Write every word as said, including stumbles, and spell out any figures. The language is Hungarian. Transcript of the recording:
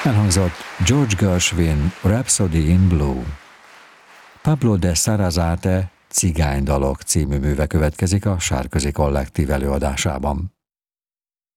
Elhangzott George Gershwin Rhapsody in Blue. Pablo de Sarasate Cigánydalok című műve következik a Sárközi Kollektív előadásában.